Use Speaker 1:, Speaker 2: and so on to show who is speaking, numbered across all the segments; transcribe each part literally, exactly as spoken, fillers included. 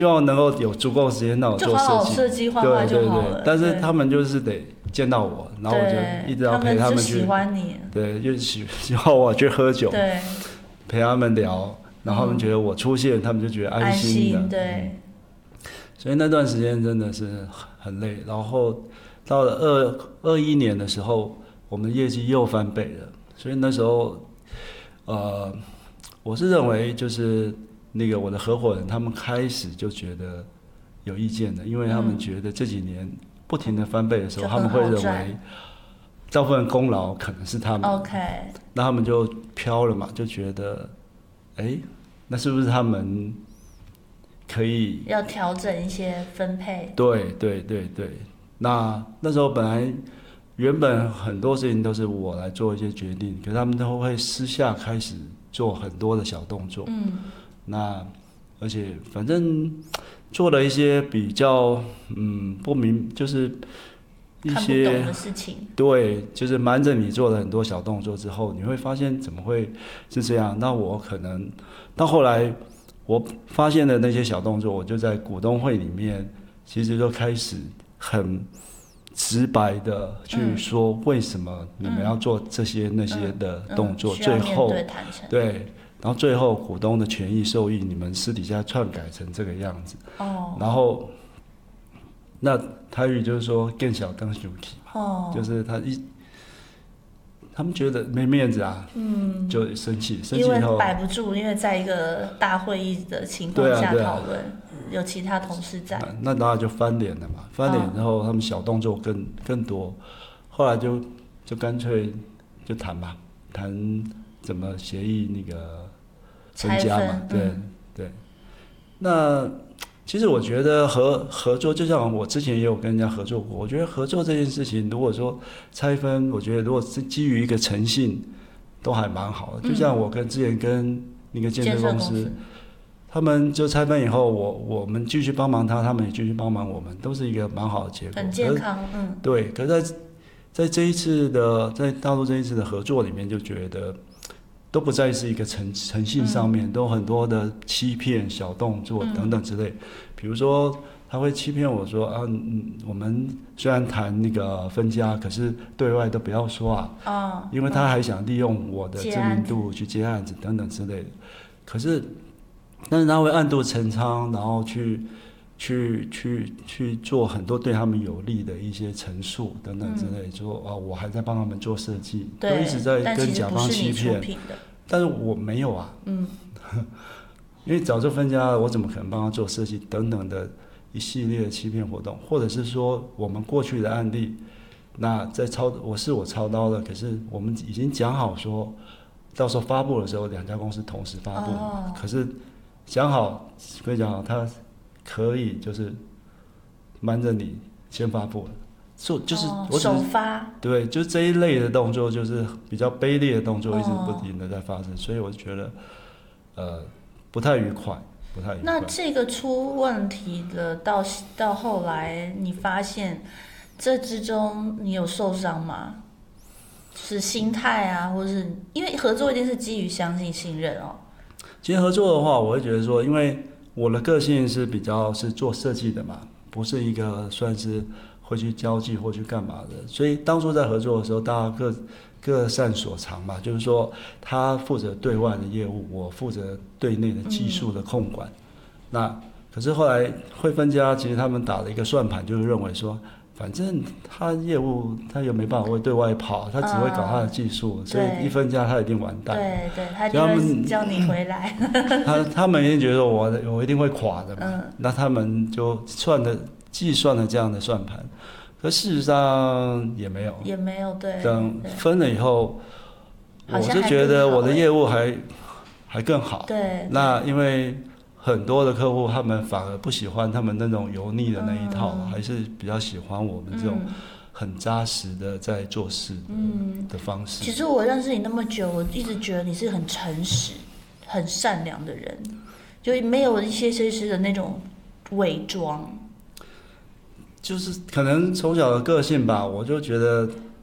Speaker 1: 希望能够有足够时间让我做设计，
Speaker 2: 就好好设计画画就好了。
Speaker 1: 对对对，但是他们就是得见到我，然后我就一直要陪他们去。
Speaker 2: 他们就喜欢你。
Speaker 1: 对，就喜喜欢我去喝酒，
Speaker 2: 对，
Speaker 1: 陪他们聊，然后他们觉得我出现，嗯、他们就觉得安心的。
Speaker 2: 安心对。
Speaker 1: 所以那段时间真的是很累，然后到了二二一年的时候，我们的业绩又翻倍了。所以那时候，呃，我是认为就是那个我的合伙人他们开始就觉得有意见的，因为他们觉得这几年不停的翻倍的时候，嗯、他们会认为大部分功劳可能是他们。
Speaker 2: OK。
Speaker 1: 那他们就飘了嘛，就觉得，哎，那是不是他们？可以
Speaker 2: 要调整一些分配。
Speaker 1: 对对对对，那那时候本来原本很多事情都是我来做一些决定，可是他们都会私下开始做很多的小动作。嗯，那而且反正做了一些比较嗯不明，就是一些
Speaker 2: 看不懂的事情。
Speaker 1: 对，就是瞒着你做了很多小动作之后，你会发现怎么会是这样？那我可能到后来。我发现的那些小动作，我就在股东会里面，其实就开始很直白的去说为什么你们要做这些那些的动作，
Speaker 2: 嗯嗯、
Speaker 1: 最后
Speaker 2: 对，
Speaker 1: 然后最后股东的权益受益，你们私底下篡改成这个样子。
Speaker 2: 哦，
Speaker 1: 然后那台语就是说更小当手体嘛，
Speaker 2: 哦，
Speaker 1: 就是他一。他们觉得没面子啊，嗯，就生气，生气以后
Speaker 2: 因为摆不住，因为在一个大会议的情况下讨论，啊啊、有其他同事在，
Speaker 1: 那, 那当然就翻脸了嘛。翻脸之后，他们小动作更更多，后来就就干脆就谈吧，谈怎么协议那个分家嘛，对、嗯、对。那其实我觉得合合作，就像我之前也有跟人家合作过。我觉得合作这件事情，如果说拆分，我觉得如果是基于一个诚信，都还蛮好的。就像我跟之前跟那个建设公司，他们就拆分以后，我我们继续帮忙他，他们也继续帮忙我们，都是一个蛮好的结果，
Speaker 2: 很健康。嗯，
Speaker 1: 对。可是在在这一次的在大陆这一次的合作里面，就觉得。都不再是一个诚诚信上面，嗯、都很多的欺骗、小动作等等之类。嗯、比如说，他会欺骗我说啊，嗯，我们虽然谈那个分家，可是对外都不要说啊，
Speaker 2: 哦、
Speaker 1: 因为他还想利用我的知名度去接案子等等之类的。可是，但是他会暗度陈仓，然后去去去去做很多对他们有利的一些陈述等等之类，嗯、说啊，我还在帮他们做设计，都一直在跟甲方欺骗。但是我没有啊，嗯，因为早就分家了，我怎么可能帮他做设计等等的一系列的欺骗活动，或者是说我们过去的案例，那在操我是我操刀的，可是我们已经讲好说，到时候发布的时候两家公司同时发布，哦、可是讲好跟你讲好，他可以就是瞒着你先发布了。就就是我
Speaker 2: 首发，
Speaker 1: 对，就这一类的动作，就是比较卑劣的动作，一直不停的在发生，哦、所以我就觉得，呃，不太愉快，不太愉快。
Speaker 2: 那这个出问题了，到到后来，你发现这之中你有受伤吗？是心态啊，或是因为合作一定是基于相信、信任哦。
Speaker 1: 其实合作的话，我会觉得说，因为我的个性是比较是做设计的嘛，不是一个算是。会去交际或去干嘛的，所以当初在合作的时候，大家各各擅所长嘛，就是说他负责对外的业务，我负责对内的技术的控管。嗯、那可是后来会分家，其实他们打了一个算盘，就是认为说，反正他业务他又没办法会对外跑，他只会搞他的技术，嗯、所以一分家他一定完蛋。
Speaker 2: 对对，他就会叫你回来。
Speaker 1: 他他们一定觉得我我一定会垮的嘛，嗯、那他们就算的。计算了这样的算盘，可事实上也没有，
Speaker 2: 也没有对。
Speaker 1: 等分了以后，我是觉得我的业务还还更好。
Speaker 2: 对。
Speaker 1: 那因为很多的客户他们反而不喜欢他们那种油腻的那一套，嗯、还是比较喜欢我们这种很扎实的在做事的方式。
Speaker 2: 嗯、其实我认识你那么久，我一直觉得你是很诚实、很善良的人，就没有一些些些的那种伪装。
Speaker 1: 就是可能从小的个性吧，我就觉得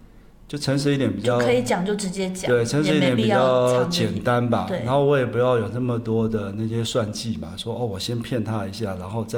Speaker 1: 就诚实一点比较
Speaker 2: 可以讲就直接讲，
Speaker 1: 对，诚实一点比较简单吧。然后我也不要有那么多的那些算计嘛，说哦，我先骗他一下，然后再。